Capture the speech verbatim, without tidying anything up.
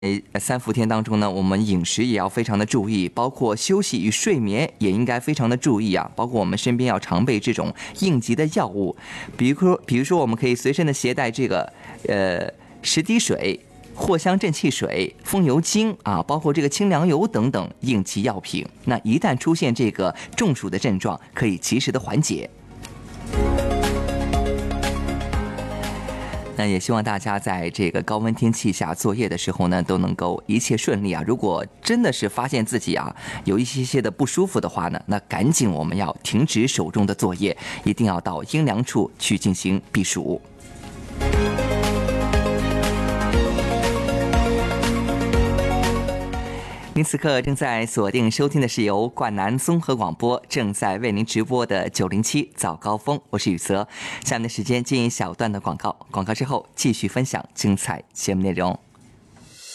呃，三伏天当中呢，我们饮食也要非常的注意，包括休息与睡眠也应该非常的注意啊。包括我们身边要常备这种应急的药物，比如说，比如说我们可以随身的携带这个呃十滴水、藿香正气水、风油精啊，包括这个清凉油等等应急药品。那一旦出现这个中暑的症状，可以及时的缓解。那也希望大家在这个高温天气下作业的时候呢，都能够一切顺利啊。如果真的是发现自己啊有一些些的不舒服的话呢，那赶紧我们要停止手中的作业，一定要到阴凉处去进行避暑。您此刻正在锁定收听的是由冠南综合广播正在为您直播的九零七早高峰，我是雨泽。下面的时间进一小段的广告，广告之后继续分享精彩节目内容。